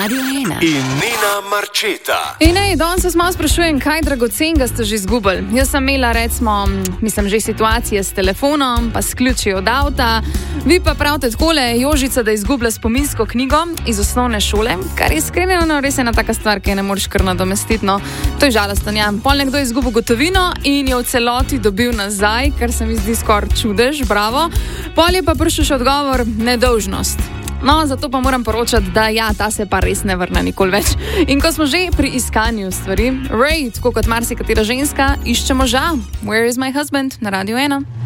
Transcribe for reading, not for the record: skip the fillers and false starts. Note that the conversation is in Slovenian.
In Nina Marčeta. In danes se malo sprašujem, kaj dragocenega ste že izgubili. Jaz sem imela, recimo, že situacije s telefonom, pa s ključi od avta. Vi pa pravite takole, Jožica, da izgublja spominsko knjigo iz osnovne šole, kar je iskreno res ena taka stvar, ki je ne moreš kar nadomestiti. No. To je žalostno, ja. Pol nekdo je izgubil gotovino in jo v celoti dobil nazaj, kar se mi zdi skoraj čudež, bravo. Pol je pa prišel še odgovor, nedolžnost. No, zato pa moram poročati, da ja, ta se pa res ne vrne nikoli več. In ko smo že pri iskanju stvari, Ray, tako kot marsikatera ženska, išče moža. Where is my husband? Na Radio 1.